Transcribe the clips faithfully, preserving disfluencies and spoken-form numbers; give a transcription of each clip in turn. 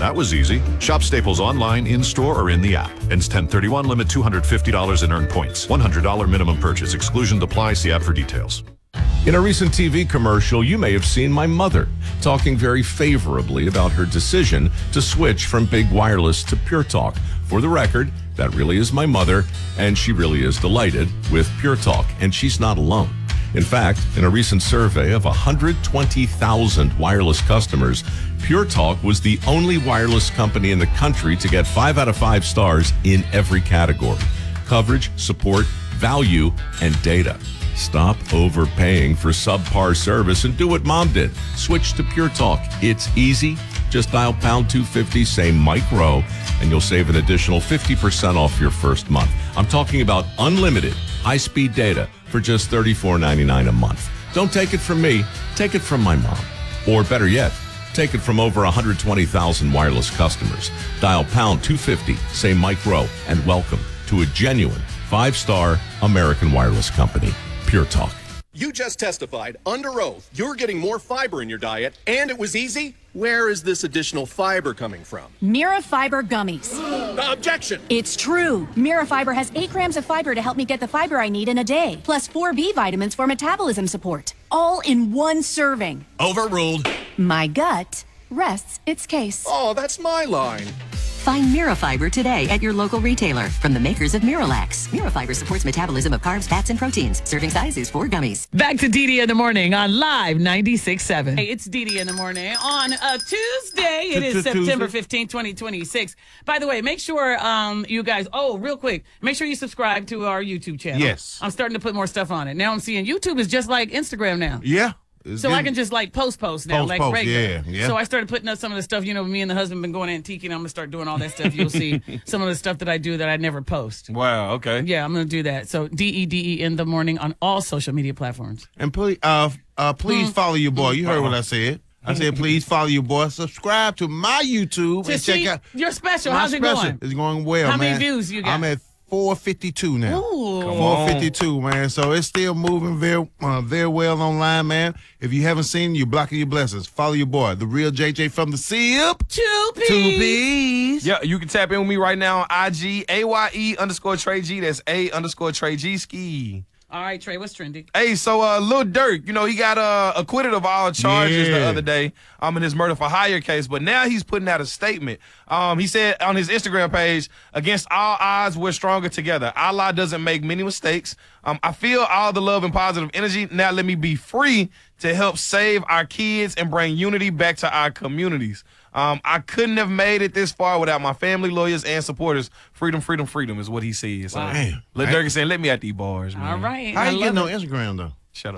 That was easy. Shop Staples online, in-store, or in the app. Ends ten thirty-one, limit two hundred fifty dollars in earned points. one hundred dollars minimum purchase. Exclusion apply. See app for details. In a recent T V commercial, you may have seen my mother talking very favorably about her decision to switch from Big Wireless to Pure Talk. For the record, that really is my mother, and she really is delighted with Pure Talk, and she's not alone. In fact, in a recent survey of one hundred twenty thousand wireless customers, Pure Talk was the only wireless company in the country to get five out of five stars in every category: coverage, support, value, and data. Stop overpaying for subpar service and do what Mom did. Switch to Pure Talk. It's easy. Just dial pound two fifty, say Mike Rowe, and you'll save an additional fifty percent off your first month. I'm talking about unlimited high-speed data for just thirty-four ninety-nine a month. Don't take it from me. Take it from my mom. Or better yet, take it from over one hundred twenty thousand wireless customers. Dial pound two fifty, say Mike Rowe, and welcome to a genuine five-star American wireless company. Pure Talk. You just testified under oath you're getting more fiber in your diet, and it was easy. Where is this additional fiber coming from? Mira Fiber Gummies. Objection! It's true. Mira Fiber has eight grams of fiber to help me get the fiber I need in a day, plus four B vitamins for metabolism support. All in one serving. Overruled. My gut rests its case. Oh, that's my line. Find Mirafiber today at your local retailer from the makers of Miralax. Mirafiber supports metabolism of carbs, fats, and proteins. Serving size is four gummies. Back to Dee Dee in the morning on Live ninety-six point seven. Hey, it's Dee Dee in the morning on a Tuesday. It is September fifteenth, twenty twenty-six. By the way, make sure um, you guys, oh, real quick, make sure you subscribe to our YouTube channel. Yes. I'm starting to put more stuff on it. Now I'm seeing YouTube is just like Instagram now. Yeah. So good. I can just like post post now, Post, like post, regular. yeah, yeah. So I started putting up some of the stuff. You know, me and the husband been going antiquing. I'm gonna start doing all that stuff. You'll see some of the stuff that I do that I never post. Wow. Okay. Yeah, I'm gonna do that. So D E D E in the morning on all social media platforms. And please, uh, uh, please Mm. follow your boy. You heard what I said. I said, please follow your boy. Subscribe to my YouTube To and see check out your special. my How's it special. going? It's going well, How man. many views you got? I'm at four fifty-two now. Ooh. Come four fifty-two, man. So it's still moving very, uh, very well online, man. If you haven't seen it, you're blocking your blessings. Follow your boy, the real J J from the S I P. Two P's. Two P's. Yeah, you can tap in with me right now on I G, A Y E underscore Trey G. That's A underscore Trey G ski. All right, Trey, what's trending? Hey, so uh, Lil Durk, you know, he got uh, acquitted of all charges Yeah. the other day um, in his murder for hire case, but now he's putting out a statement. Um, he said on his Instagram page, against all odds, we're stronger together. Allah doesn't make many mistakes. Um, I feel all the love and positive energy. Now let me be free to help save our kids and bring unity back to our communities. Um, I couldn't have made it this far without my family, lawyers, and supporters. Freedom, freedom, freedom is what he says. Wow. So, Lil Durk is saying, let me at these bars, man. All right. How I you love getting on it. Instagram, though? Shut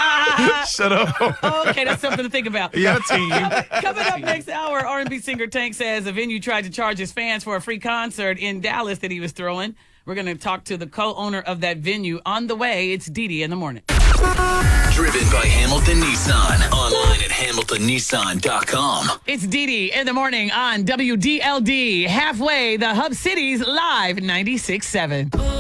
up. Shut up. Okay, that's something to think about. You got a team. Coming up next hour, R and B singer Tank says a venue tried to charge his fans for a free concert in Dallas that he was throwing. We're going to talk to the co-owner of that venue. On the way, it's Dee Dee in the morning. Driven by Hamilton Nissan. Online at hamilton nissan dot com. It's Dee Dee in the morning on W D L D. Halfway, the Hub Cities Live ninety-six point seven.